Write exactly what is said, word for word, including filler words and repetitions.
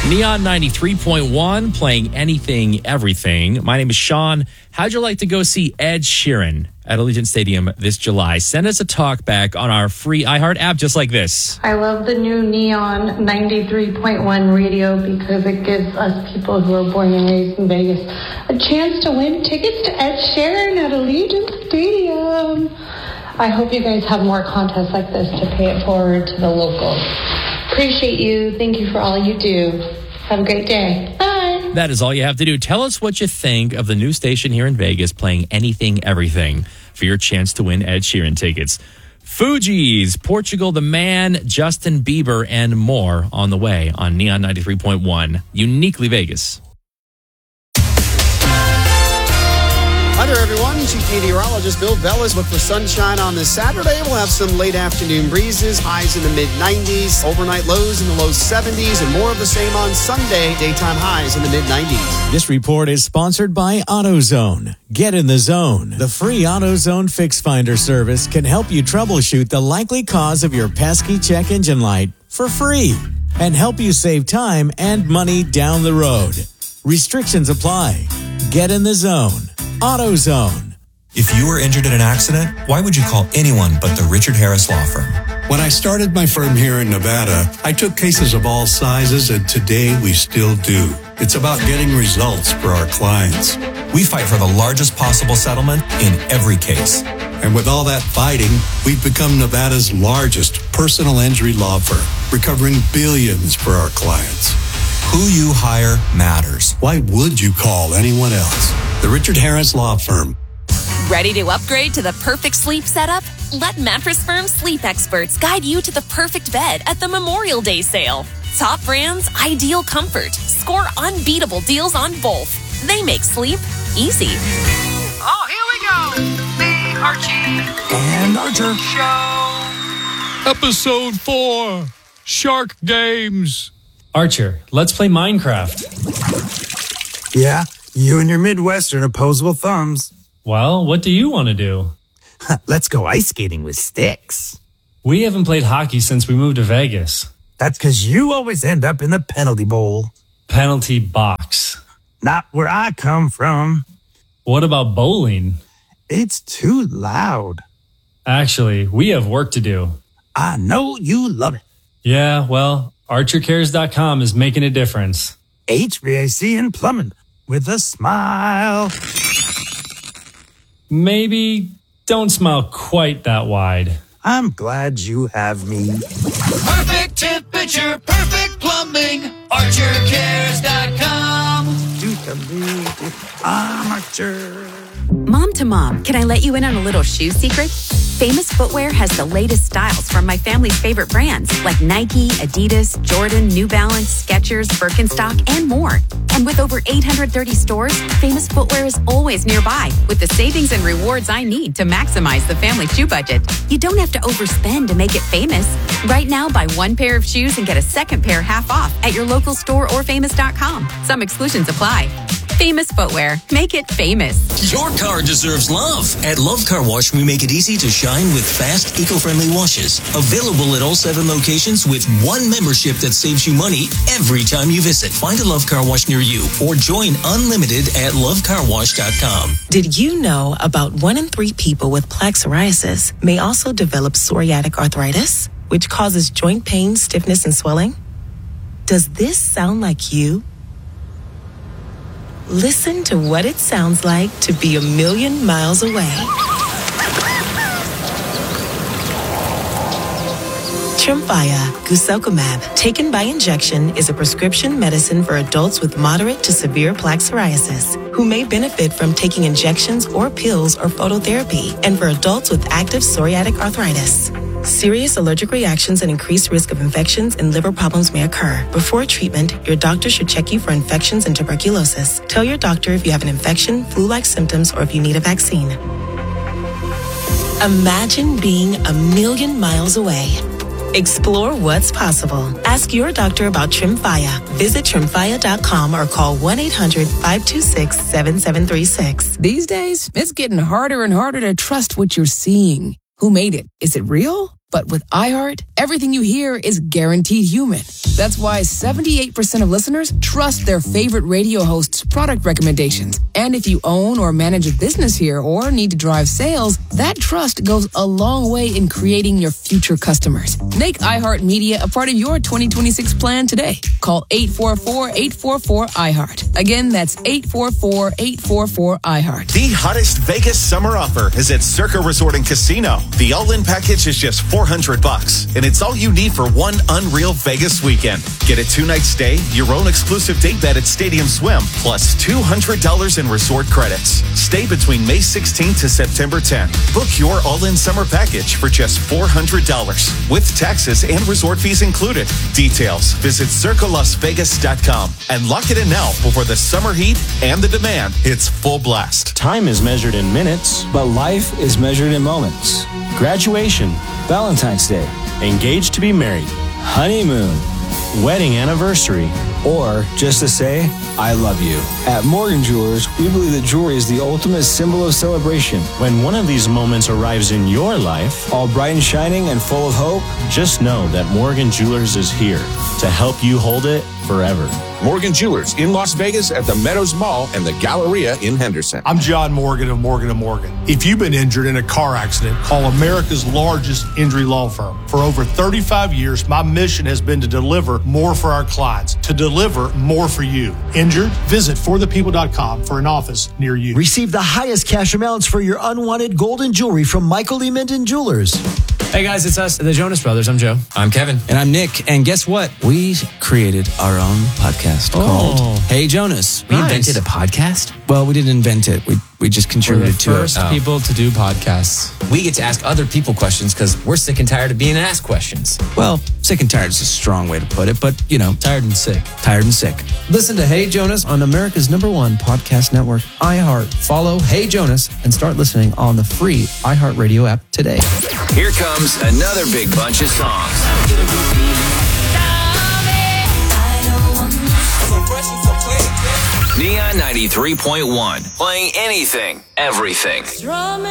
Neon ninety-three point one, playing anything, everything. My name is Sean. How'd you like to go see Ed Sheeran at Allegiant Stadium this July? Send us a talk back on our free iHeart app just like this. I love the new Neon ninety-three point one radio because it gives us people who are born and raised in Vegas a chance to win tickets to Ed Sheeran at Allegiant Stadium. I hope you guys have more contests like this to pay it forward to the locals. Appreciate you. Thank you for all you do. Have a great day. Bye. That is all you have to do. Tell us what you think of the new station here in Vegas playing anything, everything for your chance to win Ed Sheeran tickets. Fugees, Portugal the Man, Justin Bieber, and more on the way on Neon ninety-three point one, uniquely Vegas. Hi there, everyone. Chief Meteorologist Bill Bellis. Look for sunshine on this Saturday. We'll have some late afternoon breezes, highs in the mid nineties, overnight lows in the low seventies, and more of the same on Sunday, daytime highs in the mid nineties. This report is sponsored by AutoZone. Get in the zone. The free AutoZone Fix Finder service can help you troubleshoot the likely cause of your pesky check engine light for free and help you save time and money down the road. Restrictions apply. Get in the zone. AutoZone. If you were injured in an accident, why would you call anyone but the Richard Harris Law Firm? When I started my firm here in Nevada, I took cases of all sizes, and today we still do. It's about getting results for our clients. We fight for the largest possible settlement in every case. And with all that fighting, we've become Nevada's largest personal injury law firm, recovering billions for our clients. Who you hire matters. Why would you call anyone else? The Richard Harris Law Firm. Ready to upgrade to the perfect sleep setup? Let Mattress Firm sleep experts guide you to the perfect bed at the Memorial Day sale. Top brands, ideal comfort. Score unbeatable deals on both. They make sleep easy. Oh, here we go. The Archie and Archer Show. Episode four. Shark Games. Archer, let's play Minecraft. Yeah, you and your Midwestern opposable thumbs. Well, what do you want to do? Let's go ice skating with sticks. We haven't played hockey since we moved to Vegas. That's because you always end up in the penalty bowl. Penalty box. Not where I come from. What about bowling? It's too loud. Actually, we have work to do. I know you love it. Yeah, well, Archer Cares dot com is making a difference. H V A C and plumbing with a smile. Maybe don't smile quite that wide. I'm glad you have me. Perfect temperature, perfect plumbing. Archer Cares dot com. You can be I'm Archer. Mom to mom, can I let you in on a little shoe secret? Famous Footwear has the latest styles from my family's favorite brands like Nike, Adidas, Jordan, New Balance, Skechers, Birkenstock, and more. And with over eight hundred thirty stores, Famous Footwear is always nearby with the savings and rewards I need to maximize the family shoe budget. You don't have to overspend to make it famous. Right now, buy one pair of shoes and get a second pair half off at your local store or famous dot com. Some exclusions apply. Famous Footwear. Make it famous. Your car deserves love. At Love Car Wash, we make it easy to shine with fast, eco-friendly washes. Available at all seven locations with one membership that saves you money every time you visit. Find a Love Car Wash near you or join Unlimited at love car wash dot com. Did you know about one in three people with plaque psoriasis may also develop psoriatic arthritis, which causes joint pain, stiffness, and swelling? Does this sound like you? Listen to what it sounds like to be a million miles away. Tremfya guselkumab, taken by injection, is a prescription medicine for adults with moderate to severe plaque psoriasis who may benefit from taking injections or pills or phototherapy, and for adults with active psoriatic arthritis. Serious allergic reactions and increased risk of infections and liver problems may occur. Before treatment, your doctor should check you for infections and tuberculosis. Tell your doctor if you have an infection, flu-like symptoms, or if you need a vaccine. Imagine being a million miles away. Explore what's possible. Ask your doctor about Tremfya. Visit tremfya dot com or call one eight hundred five two six seven seven three six. These days, it's getting harder and harder to trust what you're seeing. Who made it? Is it real? But with iHeart, everything you hear is guaranteed human. That's why seventy-eight percent of listeners trust their favorite radio host's product recommendations. And if you own or manage a business here or need to drive sales, that trust goes a long way in creating your future customers. Make iHeartMedia a part of your twenty twenty-six plan today. Call eight four four, eight four four, iHeart. Again, that's eight four four, eight four four, iHeart. The hottest Vegas summer offer is at Circa Resort and Casino. The all-in package is just four hundred bucks, and it's all you need for one unreal Vegas weekend. Get a two-night stay, your own exclusive date bed at Stadium Swim, plus two hundred dollars in resort credits. Stay between May sixteenth to September tenth. Book your all-in summer package for just four hundred dollars, with taxes and resort fees included. Details, visit circa las vegas dot com and lock it in now before the summer heat and the demand hits full blast. Time is measured in minutes, but life is measured in moments. Graduation, Valentine's Day, engaged to be married, honeymoon, wedding anniversary, or just to say, I love you. At Morgan Jewelers, we believe that jewelry is the ultimate symbol of celebration. When one of these moments arrives in your life, all bright and shining and full of hope, just know that Morgan Jewelers is here to help you hold it forever. Morgan Jewelers in Las Vegas at the Meadows Mall and the Galleria in Henderson. I'm John Morgan of Morgan and Morgan. If you've been injured in a car accident, call America's largest injury law firm. For over thirty-five years, my mission has been to deliver more for our clients, to deliver more for you. Injured? Visit for the people dot com for an office near you. Receive the highest cash amounts for your unwanted gold and jewelry from Michael Lee Minden Jewelers. Hey guys, it's us, the Jonas Brothers. I'm Joe. I'm Kevin. And I'm Nick. And guess what? We created our own podcast Oh. called Hey Jonas. We invented a podcast? Well, we didn't invent it. We we just contributed to it. first people to do podcasts. We get to ask other people questions because we're sick and tired of being asked questions. Well, sick and tired is a strong way to put it, but you know, Tired and sick. tired and sick. Listen to Hey Jonas on America's number one podcast network, iHeart. Follow Hey Jonas and start listening on the free iHeartRadio app today. Here comes another big bunch of songs. Neon ninety-three point one. Playing anything, everything.